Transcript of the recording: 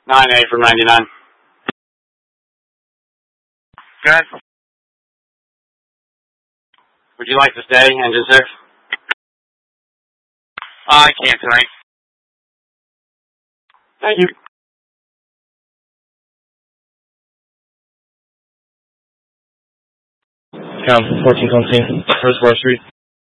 9A from 99. Good. Would you like to stay, engine 6? I can't tonight. Thank you. Count 14 Reservoir Street.